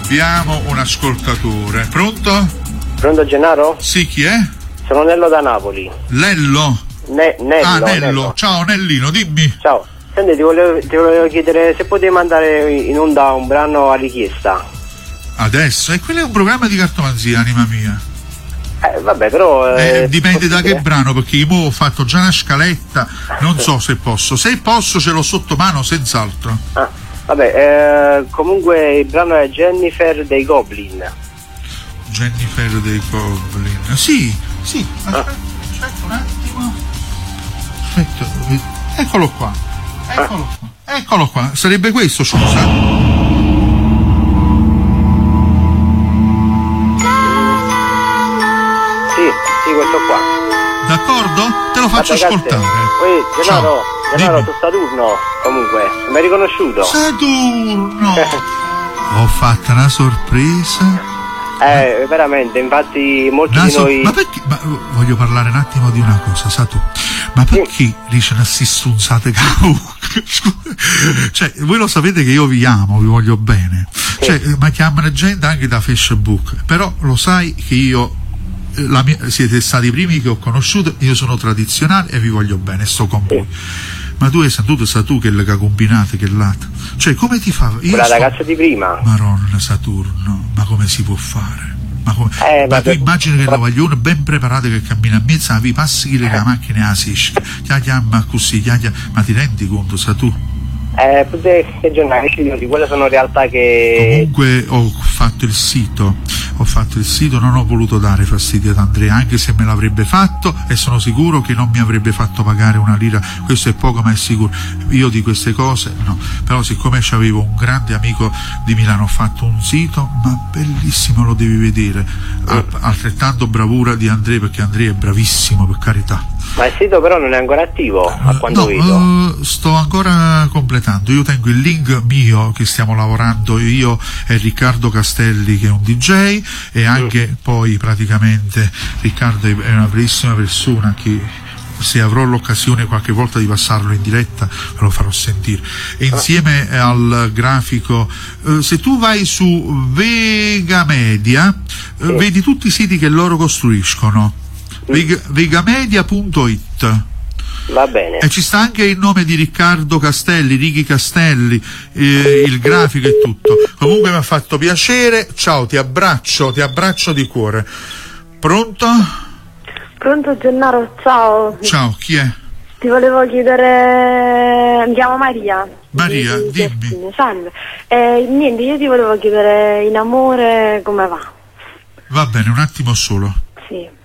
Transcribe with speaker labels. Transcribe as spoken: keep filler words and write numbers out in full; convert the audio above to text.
Speaker 1: abbiamo un ascoltatore. Pronto?
Speaker 2: Pronto Gennaro?
Speaker 1: Sì, chi è?
Speaker 2: Sono Nello da Napoli.
Speaker 1: Lello?
Speaker 2: Ne- Nello,
Speaker 1: ah, Nello.
Speaker 2: Nello.
Speaker 1: Ciao Nellino, dimmi.
Speaker 2: Ciao. Senti, ti volevo, ti volevo chiedere se potevi mandare in onda un brano a richiesta.
Speaker 1: Adesso? E quello è un programma di cartomanzia, anima mia.
Speaker 2: Eh, vabbè, però...
Speaker 1: Eh,
Speaker 2: Eh,
Speaker 1: dipende da che brano, perché io ho fatto già una scaletta, non so se posso. Se posso ce l'ho sotto mano, senz'altro.
Speaker 2: Ah, vabbè, eh, comunque il brano è Jennifer dei Goblin.
Speaker 1: Jennifer dei Goblin. Sì, sì, aspetta,
Speaker 2: Ah.
Speaker 1: aspetta un attimo. Aspetta, eccolo qua. Eccolo
Speaker 2: Ah.
Speaker 1: qua. Eccolo qua. Sarebbe questo, scusa?
Speaker 2: Sì, sì, questo qua.
Speaker 1: D'accordo? Te lo faccio
Speaker 2: Vabbè,
Speaker 1: ascoltare.
Speaker 2: Ui, Gennaro,
Speaker 1: Ciao,
Speaker 2: Gennaro,
Speaker 1: dimmi.
Speaker 2: tu Saturno, comunque, mi hai riconosciuto?
Speaker 1: Saturno! Ho fatto una sorpresa.
Speaker 2: Eh, veramente, infatti molti
Speaker 1: Una
Speaker 2: di
Speaker 1: so-
Speaker 2: noi...
Speaker 1: Ma perché? Ma, uh, voglio parlare un attimo di una cosa, sa tu. Ma perché dice una sissunzate cavolo? Cioè, voi lo sapete che io vi amo, vi voglio bene. Cioè, ma chiamano gente anche da Facebook. Però lo sai che io eh, la mia, siete stati i primi che ho conosciuto, io sono tradizionale e vi voglio bene, sto con voi. Ma tu hai sentito, sa tu che le combinate, che lato? Cioè, come ti fa? Io
Speaker 2: Quella
Speaker 1: sto-
Speaker 2: ragazza di prima.
Speaker 1: Maronna Saturno, ma come si può fare? Ma, come...
Speaker 2: Eh,
Speaker 1: ma tu
Speaker 2: vabbè.
Speaker 1: immagini che la vogliono ben preparata che cammina a mezzo, vi passi che le
Speaker 2: Eh.
Speaker 1: macchine a sisca, chia chia, ma così, chia chia. Ma ti rendi conto, sa tu?
Speaker 2: Eh, potete che giornali, di quelle sono realtà che...
Speaker 1: Comunque ho fatto il sito, ho fatto il sito, non ho voluto dare fastidio ad Andrea, anche se me l'avrebbe fatto, e sono sicuro che non mi avrebbe fatto pagare una lira, questo è poco ma è sicuro. Io di queste cose no, però siccome c'avevo un grande amico di Milano, ho fatto un sito, ma bellissimo, lo devi vedere, Al- altrettanto bravura di Andrea, perché Andrea è bravissimo, per carità.
Speaker 2: Ma il sito però non è ancora attivo, a quanto
Speaker 1: no,
Speaker 2: vedo.
Speaker 1: eh, sto ancora completando. Io tengo il link mio che stiamo lavorando io e Riccardo Castelli, che è un D J, e anche poi praticamente Riccardo è una bellissima persona che, se avrò l'occasione qualche volta di passarlo in diretta, ve lo farò sentire. E insieme al grafico, eh, se tu vai su Vega Media, eh,
Speaker 2: Sì.
Speaker 1: vedi tutti i siti che loro costruiscono. Vega- vegamedia punto it.
Speaker 2: Va bene.
Speaker 1: E ci sta anche il nome di Riccardo Castelli, Righi Castelli, eh, il grafico e tutto. Comunque mi ha fatto piacere. Ciao, ti abbraccio, ti abbraccio di cuore. Pronto?
Speaker 3: Pronto Gennaro, ciao.
Speaker 1: Ciao, chi è?
Speaker 3: Ti volevo chiedere, mi chiamo Maria.
Speaker 1: Maria,
Speaker 3: Di- di
Speaker 1: dimmi.
Speaker 3: Giustine, salve. Eh, niente, io ti volevo chiedere in amore come va.
Speaker 1: Va bene, un attimo solo.
Speaker 3: Sì.